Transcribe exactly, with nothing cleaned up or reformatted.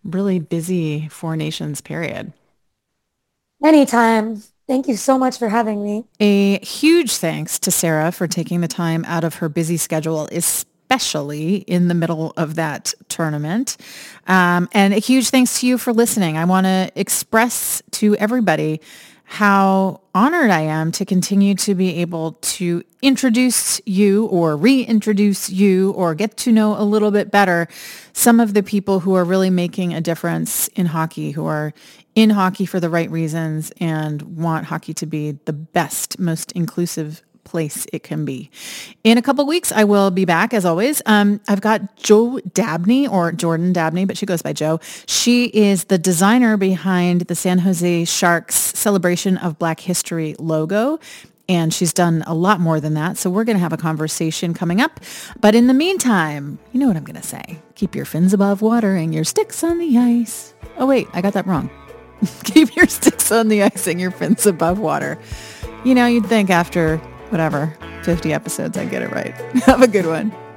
really busy Four Nations period. Anytime. Thank you so much for having me. A huge thanks to Sarah for taking the time out of her busy schedule, especially in the middle of that tournament. Um, and a huge thanks to you for listening. I want to express to everybody how honored I am to continue to be able to introduce you or reintroduce you or get to know a little bit better some of the people who are really making a difference in hockey, who are in hockey for the right reasons and want hockey to be the best, most inclusive place it can be. In a couple weeks, I will be back as always. Um, I've got Jo Dabney or Jordan Dabney, but she goes by Jo. She is the designer behind the San Jose Sharks Celebration of Black History logo. And she's done a lot more than that. So we're going to have a conversation coming up. But in the meantime, you know what I'm going to say. Keep your fins above water and your sticks on the ice. Oh, wait, I got that wrong. Keep your sticks on the ice and your fins above water. You know, you'd think after, whatever, fifty episodes, I'd get it right. Have a good one.